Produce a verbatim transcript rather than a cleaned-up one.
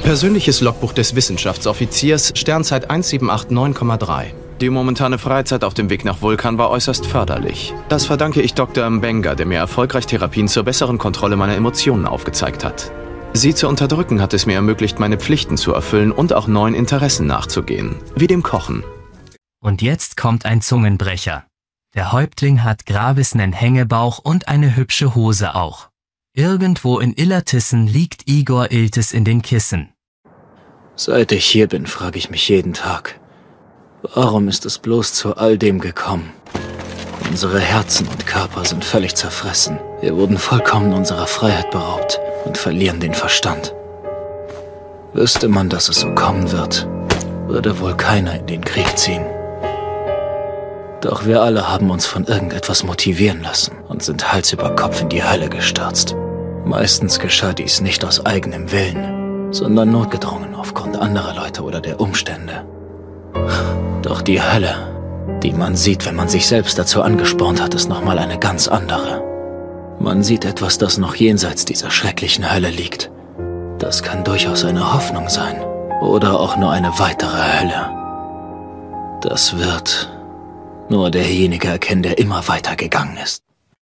Persönliches Logbuch des Wissenschaftsoffiziers, Sternzeit eins sieben acht neun Komma drei. Die momentane Freizeit auf dem Weg nach Vulkan war äußerst förderlich. Das verdanke ich Doktor Mbenga, der mir erfolgreich Therapien zur besseren Kontrolle meiner Emotionen aufgezeigt hat. Sie zu unterdrücken hat es mir ermöglicht, meine Pflichten zu erfüllen und auch neuen Interessen nachzugehen, wie dem Kochen. Und jetzt kommt ein Zungenbrecher. Der Häuptling hat Gravis nen Hängebauch und eine hübsche Hose auch. Irgendwo in Illertissen liegt Igor Iltis in den Kissen. Seit ich hier bin, frage ich mich jeden Tag, warum ist es bloß zu all dem gekommen? Unsere Herzen und Körper sind völlig zerfressen. Wir wurden vollkommen unserer Freiheit beraubt und verlieren den Verstand. Wüsste man, dass es so kommen wird, würde wohl keiner in den Krieg ziehen. Doch wir alle haben uns von irgendetwas motivieren lassen und sind Hals über Kopf in die Hölle gestürzt. Meistens geschah dies nicht aus eigenem Willen, sondern notgedrungen aufgrund anderer Leute oder der Umstände. Doch die Hölle, die man sieht, wenn man sich selbst dazu angespornt hat, ist nochmal eine ganz andere. Man sieht etwas, das noch jenseits dieser schrecklichen Hölle liegt. Das kann durchaus eine Hoffnung sein oder auch nur eine weitere Hölle. Das wird nur derjenige erkennen, der immer weitergegangen ist.